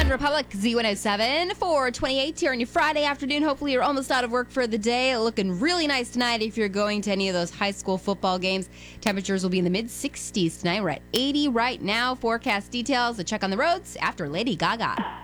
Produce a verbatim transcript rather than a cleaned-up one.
One Republic Z one oh seven, four twenty-eight here on your Friday afternoon. Hopefully you're almost out of work for the day. Looking really nice tonight if you're going to any of those high school football games. Temperatures will be in the mid sixties tonight. We're at eighty right now. Forecast details. A check on the roads after Lady Gaga.